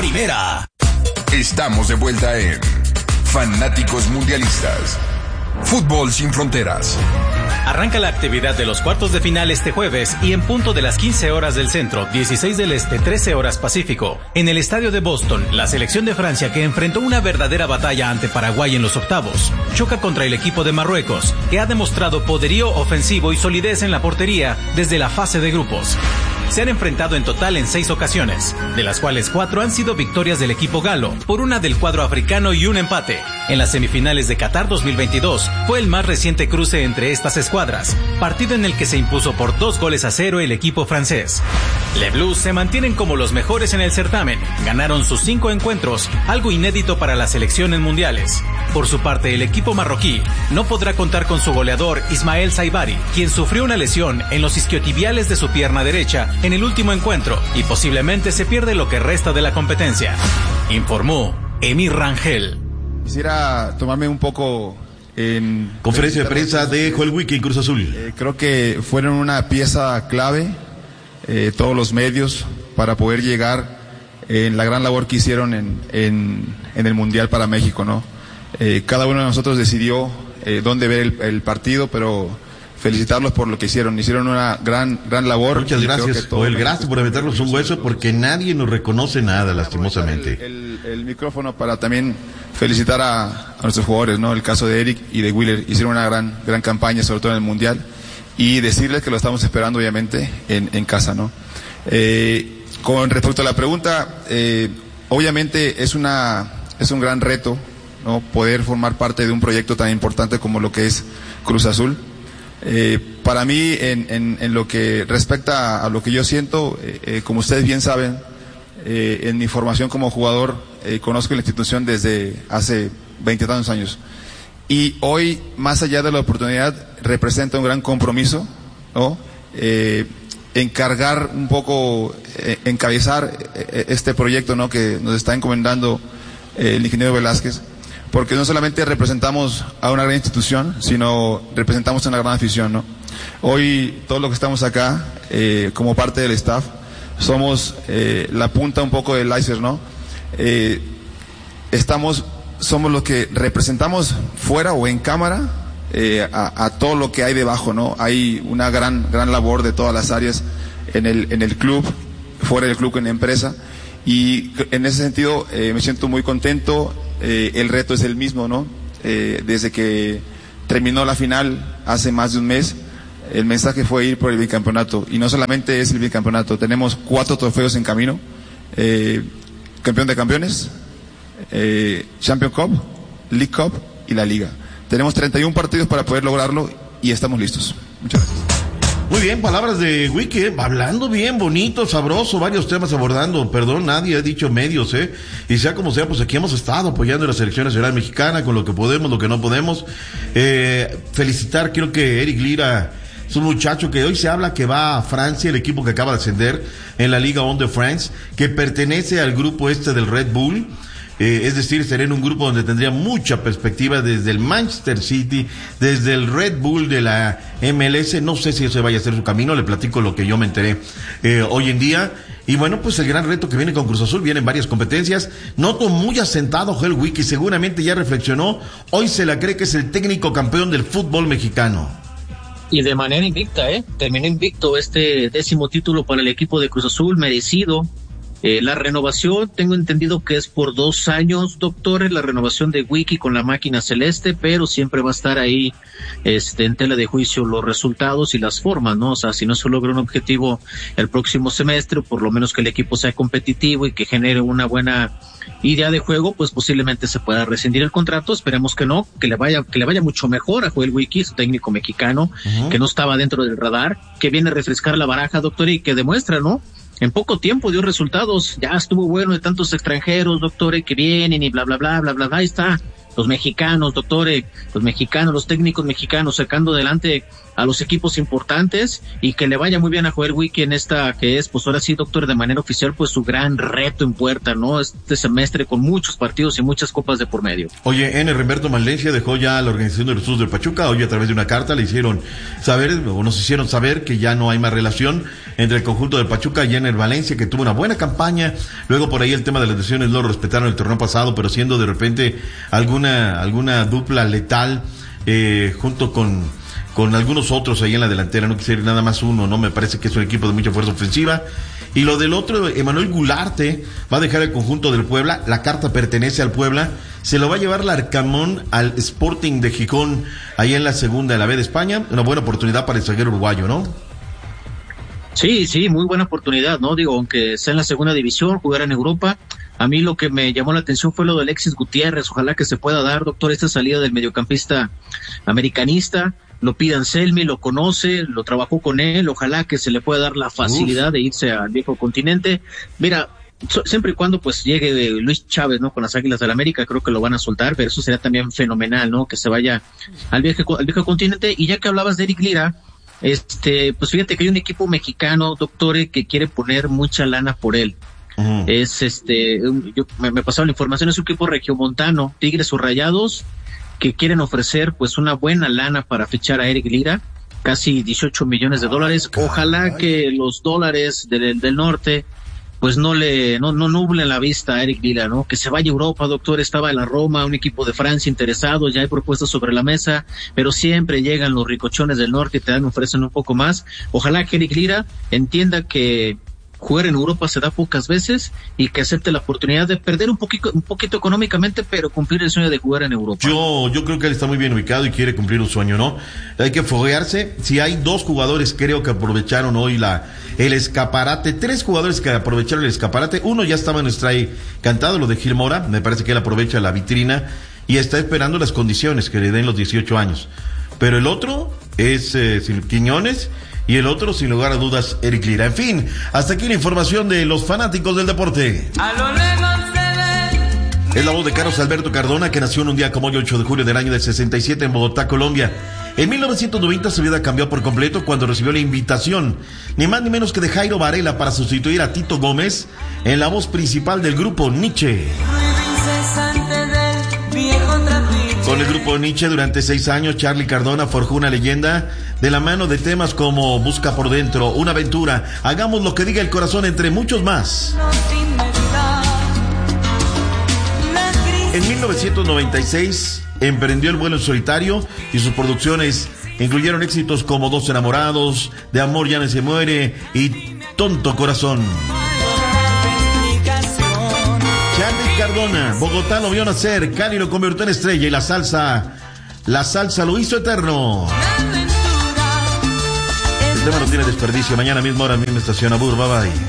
primera. Estamos de vuelta en Fanáticos Mundialistas. Fútbol sin fronteras. Arranca la actividad de los cuartos de final este jueves y en punto de las 15 horas del centro, 16 del este, 13 horas pacífico. En el estadio de Boston, la selección de Francia, que enfrentó una verdadera batalla ante Paraguay en los octavos, choca contra el equipo de Marruecos, que ha demostrado poderío ofensivo y solidez en la portería desde la fase de grupos. Se han enfrentado en total en 6 ocasiones, de las cuales 4 han sido victorias del equipo galo, por una del cuadro africano y un empate. En las semifinales de Qatar 2022 fue el más reciente cruce entre estas escuadras, partido en el que se impuso por 2-0 el equipo francés. Les Blues se mantienen como los mejores en el certamen, ganaron sus 5 encuentros, algo inédito para la selección en mundiales. Por su parte, el equipo marroquí no podrá contar con su goleador Ismael Saibari, quien sufrió una lesión en los isquiotibiales de su pierna derecha en el último encuentro y posiblemente se pierde lo que resta de la competencia, informó Emir Rangel. Quisiera tomarme un poco en conferencia de prensa de Joel Wiki en Cruz Azul. Creo que fueron una pieza clave todos los medios para poder llegar en la gran labor que hicieron en el Mundial para México, ¿no? Cada uno de nosotros decidió dónde ver el partido, pero felicitarlos por lo que hicieron una gran labor. Muchas gracias, Joel, gracias por meternos un hueso, porque nadie nos reconoce nada, lastimosamente. El micrófono para también felicitar a nuestros jugadores, ¿no? El caso de Eric y de Willer, hicieron una gran campaña, sobre todo en el Mundial, y decirles que lo estamos esperando, obviamente, en casa, ¿no? Con respecto a la pregunta, obviamente es un gran reto, ¿no? Poder formar parte de un proyecto tan importante como lo que es Cruz Azul. Para mí, en lo que respecta a lo que yo siento, como ustedes bien saben, en mi formación como jugador, conozco la institución desde hace 20 tantos años. Y hoy, más allá de la oportunidad, representa un gran compromiso, ¿no? Encargar un poco, encabezar este proyecto, ¿no? Que nos está encomendando el ingeniero Velázquez. Porque no solamente representamos a una gran institución, sino representamos a una gran afición, ¿no? Hoy, todos los que estamos acá, como parte del staff, somos la punta un poco del iceberg, ¿no? Somos los que representamos fuera o en cámara a todo lo que hay debajo, ¿no? Hay una gran labor de todas las áreas en el club, fuera del club, en la empresa, y en ese sentido me siento muy contento. El reto es el mismo, ¿no? Desde que terminó la final hace más de un mes, el mensaje fue ir por el bicampeonato, y no solamente es el bicampeonato, tenemos 4 trofeos en camino, campeón de campeones, Champions Cup, League Cup y la Liga. Tenemos 31 partidos para poder lograrlo y estamos listos. Muchas gracias. Muy bien, palabras de Wiki, hablando bien, bonito, sabroso, varios temas abordando, perdón, nadie ha dicho medios, y sea como sea, pues aquí hemos estado apoyando a la selección nacional mexicana con lo que podemos, lo que no podemos. Felicitar, creo que Eric Lira es un muchacho que hoy se habla que va a Francia, el equipo que acaba de ascender en la Liga 1 de France, que pertenece al grupo del Red Bull. Es decir, estaría en un grupo donde tendría mucha perspectiva desde el Manchester City, desde el Red Bull de la MLS. No sé si ese vaya a ser su camino, le platico lo que yo me enteré hoy en día. Y bueno, pues el gran reto que viene con Cruz Azul, vienen varias competencias. Noto muy asentado Joel Wiki, seguramente ya reflexionó. Hoy se la cree que es el técnico campeón del fútbol mexicano. Y de manera invicta, terminó invicto este 10º título para el equipo de Cruz Azul, merecido. La renovación, tengo entendido que es por 2 años, doctores, la renovación de Wiki con la máquina celeste, pero siempre va a estar ahí, en tela de juicio los resultados y las formas, ¿no? O sea, si no se logra un objetivo el próximo semestre, por lo menos que el equipo sea competitivo y que genere una buena idea de juego, pues posiblemente se pueda rescindir el contrato. Esperemos que no, que le vaya mucho mejor a Joel Wiki, su técnico mexicano, que no estaba dentro del radar, que viene a refrescar la baraja, doctor, y que demuestra, ¿no? En poco tiempo dio resultados, ya estuvo bueno de tantos extranjeros, doctor, que vienen y bla, bla, bla, bla, bla, ahí está. los mexicanos, doctor, los mexicanos, los técnicos mexicanos sacando adelante a los equipos importantes, y que le vaya muy bien a Joel Wiki en esta que es, pues ahora sí, doctor, de manera oficial, pues su gran reto en puerta, ¿no? Este semestre con muchos partidos y muchas copas de por medio. Oye, Humberto Valencia dejó ya a la organización de los Jesús del Pachuca. Hoy a través de una carta le hicieron saber, o nos hicieron saber, que ya no hay más relación entre el conjunto del Pachuca y Ener Valencia, que tuvo una buena campaña. Luego por ahí el tema de las lesiones lo respetaron el torneo pasado, pero siendo de repente alguna dupla letal, junto con algunos otros ahí en la delantera. No quisiera ir nada más uno, ¿no? Me parece que es un equipo de mucha fuerza ofensiva. Y lo del otro, Emanuel Gularte va a dejar el conjunto del Puebla. La carta pertenece al Puebla. Se lo va a llevar Larcamón al Sporting de Gijón, ahí en la segunda, en la B de España. Una buena oportunidad para el zaguero uruguayo, ¿no? Sí, muy buena oportunidad, ¿no? Digo, aunque sea en la segunda división, jugar en Europa. A mí lo que me llamó la atención fue lo de Alexis Gutiérrez. Ojalá que se pueda dar, doctor, esta salida del mediocampista americanista. Lo pide Anselmi, lo conoce, lo trabajó con él. Ojalá que se le pueda dar la facilidad de irse al viejo continente. Mira, siempre y cuando pues llegue Luis Chávez, ¿no? Con las Águilas del la América, creo que lo van a soltar, pero eso sería también fenomenal, ¿no? Que se vaya al viejo continente. Y ya que hablabas de Eric Lira, pues fíjate que hay un equipo mexicano, doctor, que quiere poner mucha lana por él. Uh-huh. Me pasaron la información, es un equipo regiomontano, Tigres o Rayados, que quieren ofrecer pues una buena lana para fichar a Eric Lira, casi 18 millones de dólares. Ojalá que los dólares del norte pues no nublen la vista a Eric Lira, ¿no? Que se vaya a Europa, doctor. Estaba en la Roma, un equipo de Francia interesado, ya hay propuestas sobre la mesa, pero siempre llegan los ricochones del norte y ofrecen un poco más. Ojalá que Eric Lira entienda que jugar en Europa se da pocas veces y que acepte la oportunidad de perder un poquito económicamente, pero cumplir el sueño de jugar en Europa. Yo creo que él está muy bien ubicado y quiere cumplir un sueño, ¿no? Hay que foguearse. Si hay dos jugadores, creo que aprovecharon hoy el escaparate, 3 jugadores que aprovecharon el escaparate. Uno ya estaba en nuestra cantado, lo de Gil Mora. Me parece que él aprovecha la vitrina y está esperando las condiciones que le den los 18 años. Pero el otro es Quiñones. Y el otro, sin lugar a dudas, Eric Lira. En fin, hasta aquí la información de los fanáticos del deporte. Es la voz de Carlos Alberto Cardona, que nació en un día como hoy, 8 de julio del año del 67 en Bogotá, Colombia. En 1990 su vida cambió por completo cuando recibió la invitación, ni más ni menos que de Jairo Varela, para sustituir a Tito Gómez en la voz principal del grupo Nietzsche. Con el grupo Nietzsche durante 6 años, Charly Cardona forjó una leyenda de la mano de temas como Busca por Dentro, Una Aventura, Hagamos lo que diga el corazón, entre muchos más. En 1996 emprendió el vuelo en solitario y sus producciones incluyeron éxitos como Dos enamorados, De amor ya no se muere y Tonto corazón. Charly Cardona, Bogotá lo vio nacer, Cali lo convirtió en estrella y la salsa lo hizo eterno. El tema no tiene desperdicio. Mañana mismo hora, misma estación. Abur, bye bye.